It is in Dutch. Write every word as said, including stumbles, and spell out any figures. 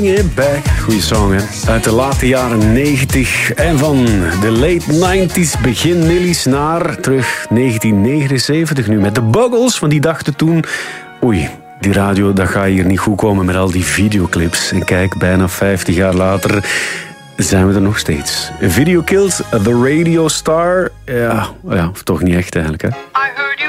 Bring It Back. Goeie song, hè? Uit de late jaren negentig. En van de late nineties, begin nillies naar terug negentien negenenzeventig nu. Met de Buggles, want die dachten toen... Oei, die radio, dat gaat hier niet goed komen met al die videoclips. En kijk, bijna vijftig jaar later... zijn we er nog steeds. Video Killed the Radio Star. Ja, ja, toch niet echt eigenlijk, hè?